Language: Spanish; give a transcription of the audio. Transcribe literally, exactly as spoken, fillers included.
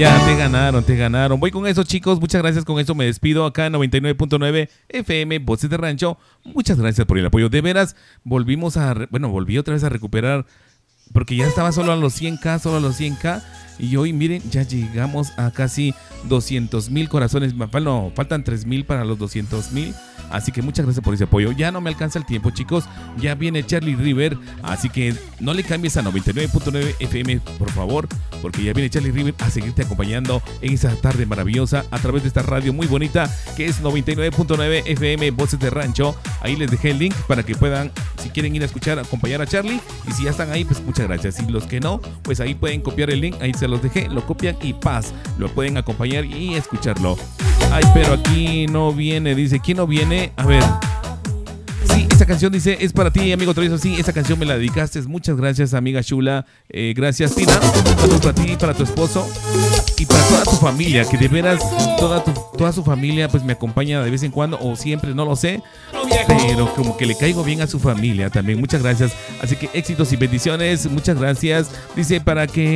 Ya te ganaron, te ganaron. Voy con eso, chicos. Muchas gracias. Con eso me despido acá en noventa y nueve punto nueve F M, Voces de Rancho. Muchas gracias por el apoyo. De veras, volvimos a... Re- bueno, volví otra vez a recuperar... Porque ya estaba solo a los cien K, solo a los cien K. Y hoy, miren, ya llegamos a casi doscientos mil corazones. No, faltan tres mil para los doscientos mil. Así que muchas gracias por ese apoyo. Ya no me alcanza el tiempo, chicos. Ya viene Charlie River. Así que no le cambies a noventa y nueve punto nueve F M, por favor. Porque ya viene Charlie River a seguirte acompañando en esa tarde maravillosa a través de esta radio muy bonita que es noventa y nueve punto nueve F M, Voces de Rancho. Ahí les dejé el link para que puedan, si quieren ir a escuchar, acompañar a Charlie. Y si ya están ahí, pues muchas gracias. Y los que no, pues ahí pueden copiar el link. Ahí se los dejé, lo copian y paz. Lo pueden acompañar y escucharlo. Ay, pero aquí no viene. Dice, ¿quién no viene? A ver. Sí, esa canción dice, es para ti, amigo Travieso. Sí, esa canción me la dedicaste. Muchas gracias, amiga Shula. Eh, gracias, Tina. Saludos para ti, para tu esposo y para toda tu familia. Que de veras, toda, tu, toda su familia pues me acompaña de vez en cuando o siempre, no lo sé. Pero como que le caigo bien a su familia también. Muchas gracias. Así que éxitos y bendiciones. Muchas gracias. Dice, para que...